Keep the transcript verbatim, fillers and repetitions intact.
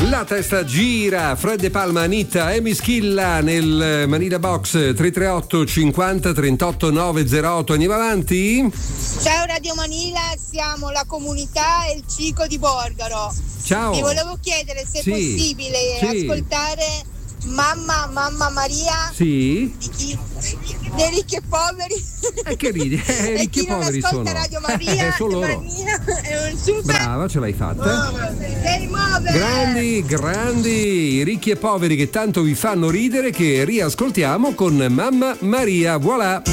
La testa gira, Fred De Palma, Anita, Amy Schilla nel Manila Box. Tre tre otto cinquanta trentotto novecentotto. Andiamo avanti. Ciao Radio Manila, siamo la comunità e il Cico di Borgaro. Ciao. Vi volevo chiedere se Sì. è possibile Sì. ascoltare Mamma, Mamma Maria. Sì. Di chi? Dei ricchi e poveri. E che ridi? Eh, e ricchi chi e non poveri ascolta sono. Radio Maria, Sono loro. Maria è un super. Brava, ce l'hai fatta. Devi muovere. Grandi, grandi, ricchi e poveri che tanto vi fanno ridere, che riascoltiamo con Mamma Maria. Voilà.